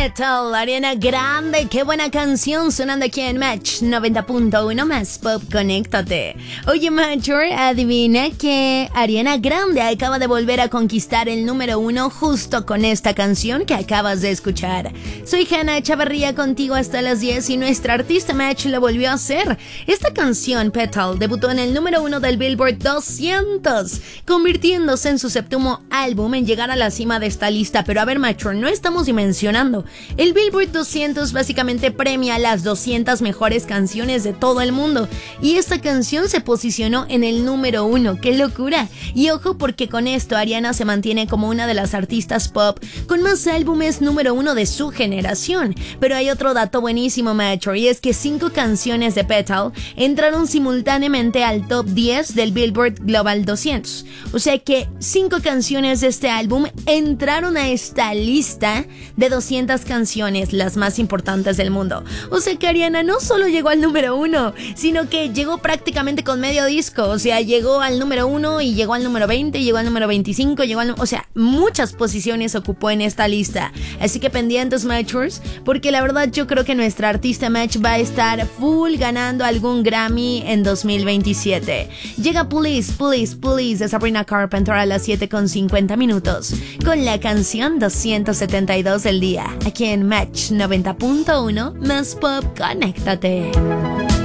Petal, Ariana Grande, qué buena canción sonando aquí en Match 90.1 más Pop, conéctate. Oye, Macho, adivina que Ariana Grande acaba de volver a conquistar el número 1 justo con esta canción que acabas de escuchar. Soy Hanna Chavarría contigo hasta las 10 y nuestra artista Match lo volvió a hacer. Esta canción, Petal, debutó en el número 1 del Billboard 200, convirtiéndose en su séptimo álbum en llegar a la cima de esta lista. Pero a ver, Macho, no estamos dimensionando. El Billboard 200 básicamente premia las 200 mejores canciones de todo el mundo y esta canción se posicionó en el número 1. ¡Qué locura! Y ojo, porque con esto Ariana se mantiene como una de las artistas pop con más álbumes número 1 de su generación. Pero hay otro dato buenísimo, Macho, y es que 5 canciones de Petal entraron simultáneamente al top 10 del Billboard Global 200. O sea que 5 canciones de este álbum entraron a esta lista de 200 canciones, las más importantes del mundo. O sea que Ariana no solo llegó al número 1, sino que llegó prácticamente con medio disco. O sea, llegó al número 1 y llegó al número 20, llegó al número 25, o sea, muchas posiciones ocupó en esta lista. Así que pendientes, Matchers, porque la verdad yo creo que nuestra artista Match va a estar full ganando algún Grammy en 2027. Llega Please, Please, Please de Sabrina Carpenter a las 7:50 con la canción 272 del día, aquí en Match 90.1 más Pop, conéctate.